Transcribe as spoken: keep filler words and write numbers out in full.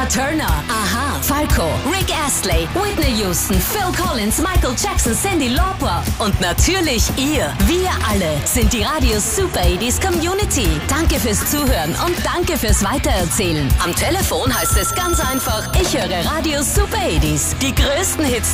Tina Turner, Aha, Falco, Rick Astley, Whitney Houston, Phil Collins, Michael Jackson, Cyndi Lauper und natürlich ihr. Wir alle sind die Radio Super achtziger Community. Danke fürs Zuhören und danke fürs Weitererzählen. Am Telefon heißt es ganz einfach, ich höre Radio Super achtziger. Die größten Hits